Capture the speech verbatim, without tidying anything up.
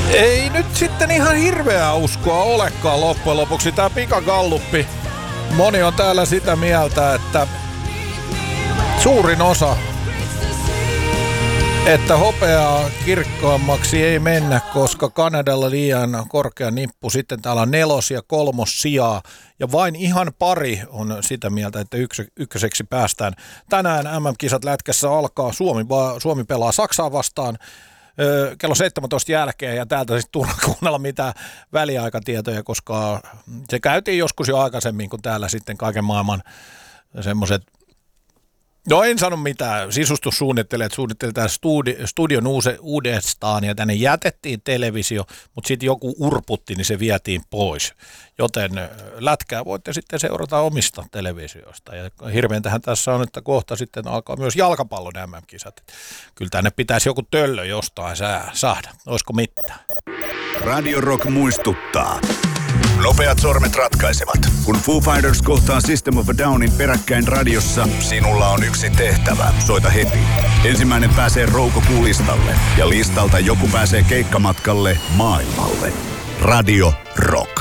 Ei nyt sitten ihan hirveää uskoa olekaan loppujen lopuksi. Tää pikagalluppi. Moni on täällä sitä mieltä, että suurin osa, että hopeaa kirkkaammaksi ei mennä, koska Kanadalla liian korkea nippu. Sitten täällä on nelos- ja kolmossijaa. Ja vain ihan pari on sitä mieltä, että yks, ykköseksi päästään. Tänään M M-kisat lätkässä alkaa. Suomi, Suomi pelaa Saksaa vastaan öö, kello seitsemäntoista jälkeen. Ja täältä sitten turha kuunnella mitään väliaikatietoja, koska se käytiin joskus jo aikaisemmin, kun täällä sitten kaiken maailman semmoiset. No en sano mitään. Sisustussuunnittelijat suunnittelivat studi- studion uuse- uudestaan ja tänne jätettiin televisio, mutta sitten joku urputti, niin se vietiin pois. Joten lätkää voitte sitten seurata omista televisioista. Ja hirveäntähän tässä on, että kohta sitten alkaa myös jalkapallon M M-kisat. Kyllä tänne pitäisi joku töllö jostain saada. Olisiko mitään? Radio Rock muistuttaa. Nopeat sormet ratkaisevat. Kun Foo Fighters kohtaa System of a Downin peräkkäin radiossa, sinulla on yksi tehtävä. Soita heti. Ensimmäinen pääsee Roukokulistalle ja listalta joku pääsee keikkamatkalle maailmalle. Radio Rock.